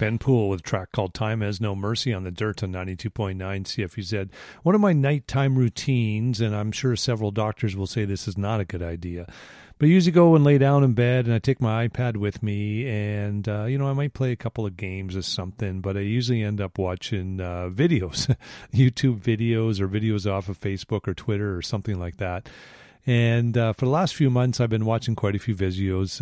Ben Poole with a track called Time Has No Mercy on the Dirt on 92.9 CFUZ. One of my nighttime routines, and I'm sure several doctors will say this is not a good idea, but I usually go and lay down in bed and I take my iPad with me and, I might play a couple of games or something, but I usually end up watching videos, YouTube videos or videos off of Facebook or Twitter or something like that. And for the last few months, I've been watching quite a few videos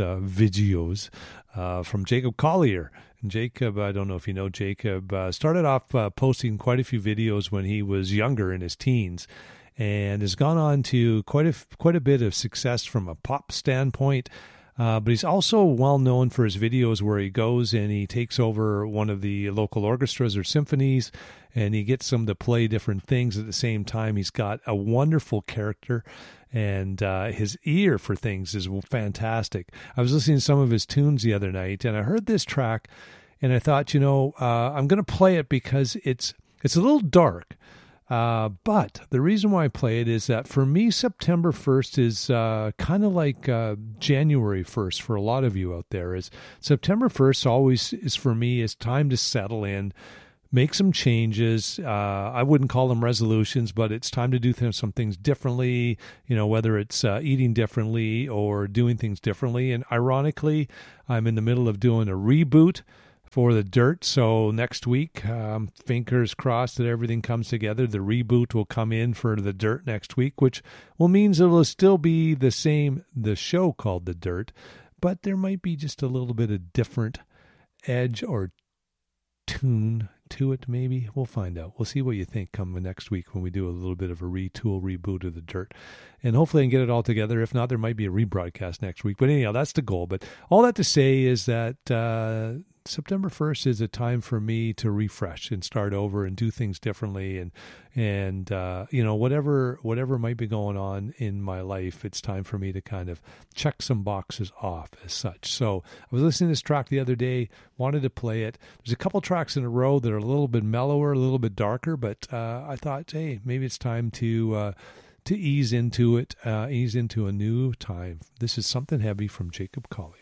from Jacob Collier. And Jacob, I don't know if you know Jacob, started off posting quite a few videos when he was younger in his teens, and has gone on to quite a bit of success from a pop standpoint. But he's also well known for his videos where he goes and he takes over one of the local orchestras or symphonies, and he gets them to play different things at the same time. He's got a wonderful character, and his ear for things is fantastic. I was listening to some of his tunes the other night, and I heard this track, and I thought, I'm going to play it because it's a little dark. But the reason why I play it is that for me, September 1st is kind of like January 1st for a lot of you out there. Is September 1st always is for me is time to settle in, make some changes. I wouldn't call them resolutions, but it's time to do some things differently, whether it's eating differently or doing things differently. And ironically, I'm in the middle of doing a reboot for the Dirt. So next week, fingers crossed that everything comes together. The reboot will come in for the Dirt next week, which means it will still be the show called The Dirt, but there might be just a little bit of different edge or tune to it, maybe. We'll find out. We'll see what you think come next week when we do a little bit of a reboot of the Dirt. And hopefully I can get it all together. If not, there might be a rebroadcast next week. But anyhow, that's the goal. But all that to say is that September 1st is a time for me to refresh and start over and do things differently. And whatever might be going on in my life, it's time for me to kind of check some boxes off as such. So I was listening to this track the other day, wanted to play it. There's a couple tracks in a row that are a little bit mellower, a little bit darker, but I thought, hey, maybe it's time to ease into it, ease into a new time. This is Something Heavy from Jacob Collier.